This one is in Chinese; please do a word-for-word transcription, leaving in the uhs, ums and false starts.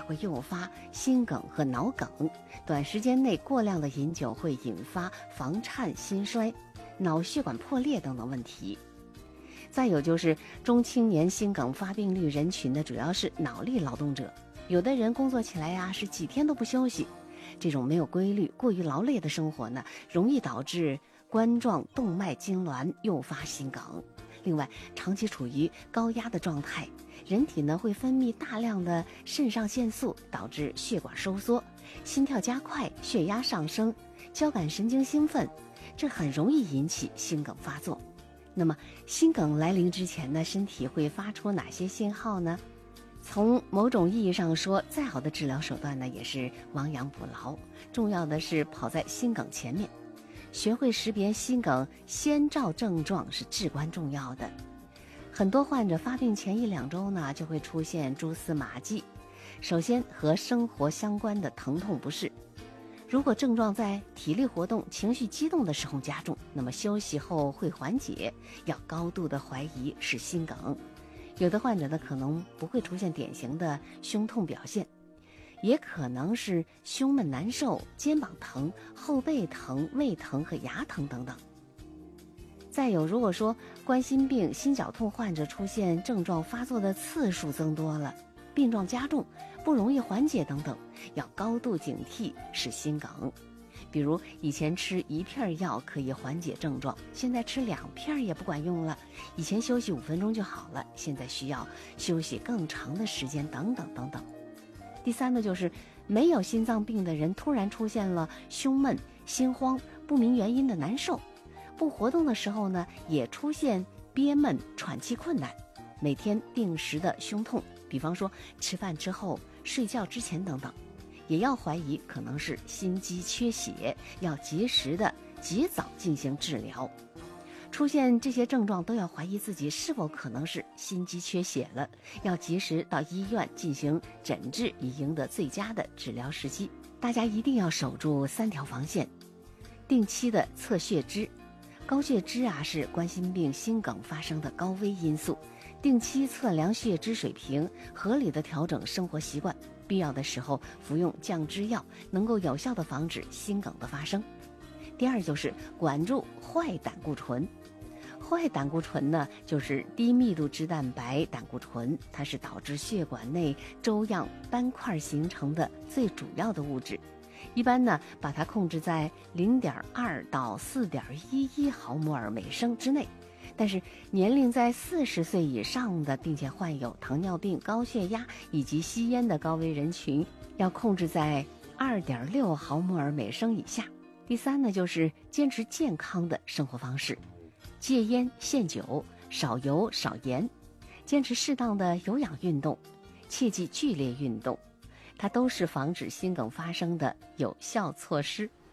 会诱发心梗和脑梗。短时间内过量的饮酒会引发房颤、心衰、脑血管破裂等等问题。再有就是中青年心梗发病率人群呢，主要是脑力劳动者，有的人工作起来呀是几天都不休息，这种没有规律、过于劳累的生活呢，容易导致冠状动脉痉挛，诱发心梗。另外，长期处于高压的状态，人体呢会分泌大量的肾上腺素，导致血管收缩、心跳加快、血压上升、交感神经兴奋，这很容易引起心梗发作。那么心梗来临之前呢，身体会发出哪些信号呢？从某种意义上说，再好的治疗手段呢，也是亡羊补牢。重要的是跑在心梗前面，学会识别心梗先兆症状是至关重要的。很多患者发病前一两周呢，就会出现蛛丝马迹。首先和生活相关的疼痛不适，如果症状在体力活动、情绪激动的时候加重，那么休息后会缓解，要高度的怀疑是心梗。有的患者呢，可能不会出现典型的胸痛表现，也可能是胸闷难受、肩膀疼、后背疼、胃疼和牙疼等等。再有，如果说冠心病、心绞痛患者出现症状发作的次数增多了，病状加重，不容易缓解等等，要高度警惕是心梗。比如以前吃一片药可以缓解症状，现在吃两片也不管用了；以前休息五分钟就好了，现在需要休息更长的时间，等等等等。第三呢，就是没有心脏病的人突然出现了胸闷、心慌、不明原因的难受，不活动的时候呢，也出现憋闷、喘气困难，每天定时的胸痛，比方说吃饭之后、睡觉之前等等，也要怀疑可能是心肌缺血，要及时的及早进行治疗。出现这些症状都要怀疑自己是否可能是心肌缺血了，要及时到医院进行诊治，以赢得最佳的治疗时机。大家一定要守住三条防线：定期的测血脂，高血脂啊是冠心病、心梗发生的高危因素，定期测量血脂水平，合理的调整生活习惯，必要的时候服用降脂药，能够有效的防止心梗的发生。第二就是管住坏胆固醇。坏胆固醇呢，就是低密度脂蛋白胆固醇，它是导致血管内粥样斑块形成的最主要的物质。一般呢，把它控制在 零点二 到 四点一一 毫摩尔每升之内。但是年龄在四十岁以上的，并且患有糖尿病、高血压以及吸烟的高危人群，要控制在 二点六 毫摩尔每升以下。第三呢，就是坚持健康的生活方式，戒烟限酒，少油少盐，坚持适当的有氧运动，切忌剧烈运动，它都是防止心梗发生的有效措施。